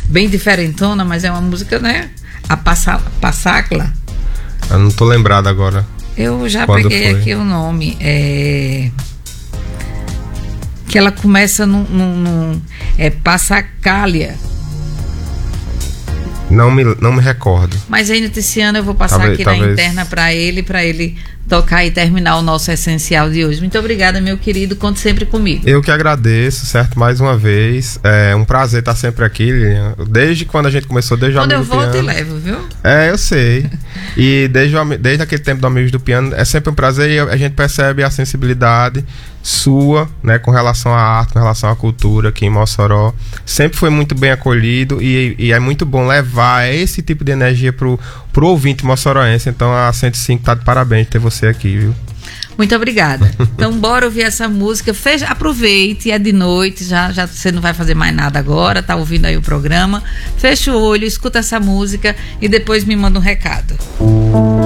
bem diferentona, mas é uma música, né? A Passacla. Eu não tô lembrado agora. Eu já Quando peguei foi? aqui o nome. Que ela começa num Passacália. Não me recordo. Mas aí, Ticiano, eu vou passar Talvez- aqui talvez- na interna para ele tocar e terminar o nosso essencial de hoje. Muito obrigada, meu querido. Conte sempre comigo. Eu que agradeço, certo? Mais uma vez. É um prazer estar sempre aqui, Lilian. Desde quando a gente começou, desde o Quando eu Amigos do volto, eu Piano. levo, viu? Eu sei. E desde aquele tempo do Amigos do Piano, é sempre um prazer e a gente percebe a sensibilidade sua, né, com relação à arte, com relação à cultura aqui em Mossoró. Sempre foi muito bem acolhido e é muito bom levar esse tipo de energia pro ouvinte moçoroense. Então a 105 tá de parabéns ter você aqui, viu? Muito obrigada. Então, bora ouvir essa música. Aproveite, é de noite, já você não vai fazer mais nada agora, tá ouvindo aí o programa. Fecha o olho, escuta essa música e depois me manda um recado.